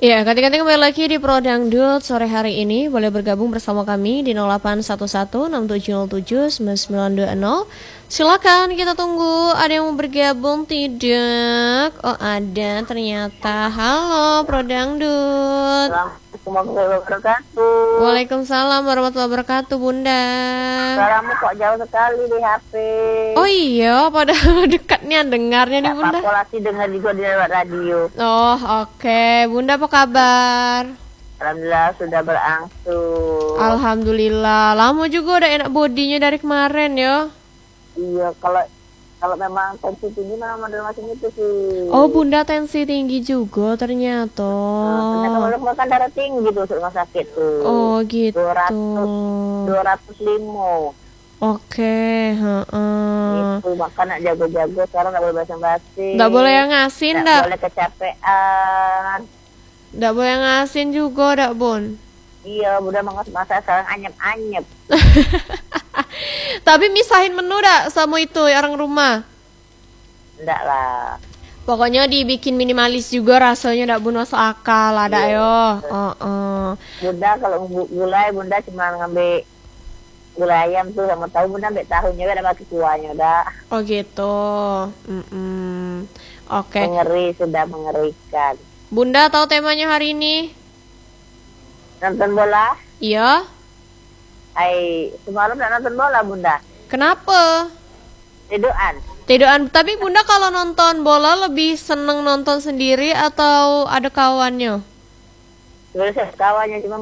Iya, ganti-ganti kembali lagi di Pro Dangdut sore hari ini. Boleh bergabung bersama kami di 081167979920. Silakan kita tunggu. Ada yang mau bergabung tidak? Oh, ada ternyata. Halo Pro Dangdut. Assalamualaikum warahmatullahi wabarakatuh. Waalaikumsalam warahmatullahi wabarakatuh, Bunda. Suaramu kok jauh sekali di HP. Oh iya, pada dekatnya dengarnya nih, Tak Bunda. populasi dengar juga di lewat radio. Oh, oke. Bunda apa kabar? Alhamdulillah sudah berangsur. Alhamdulillah. Lama juga udah enak bodinya dari kemarin ya. Iya, kalau memang tensi tinggi memang model macam itu sih. Oh, Bunda tensi tinggi juga ternyata. Ternyata makan darah tinggi tuh di rumah sakit tuh. Oh, gitu. 205. Oke, heeh. Itu makan jago-jago, sekarang nggak boleh basa-basi. Nggak boleh yang ngasin, Nggak dak. boleh kecapean. Nggak boleh yang ngasin juga, dak, Bun. Iya, udah masa sekarang anyep-anyep. Tapi misahin menu dak sama itu orang rumah. Enggak lah. Pokoknya dibikin minimalis juga rasanya, dak, Bun, masuk akal ada yo. Bunda kalau gulai Bunda cuma ngambil gulai ayam tuh sama tahu. Bunda ambil tahunya udah pakai kuahnya udah. Oh gitu. Oke. Sudah mengerikan. Bunda tahu temanya hari ini? Nonton bola? Iya. Semalam nggak nonton bola Bunda. Kenapa? Tiduran. Tiduran. Tapi Bunda kalau nonton bola lebih seneng nonton sendiri atau ada kawannya? Sebenarnya kawannya cuma